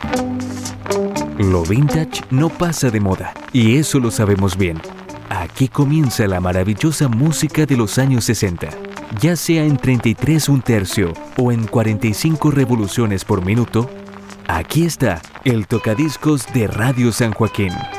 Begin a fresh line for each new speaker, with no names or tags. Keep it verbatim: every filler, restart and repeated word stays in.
Lo vintage no pasa de moda, y eso lo sabemos bien. Aquí comienza la maravillosa música de los años sesenta. Ya sea en treinta y tres un tercio o en cuarenta y cinco revoluciones por minuto, aquí está el tocadiscos de Radio San Joaquín.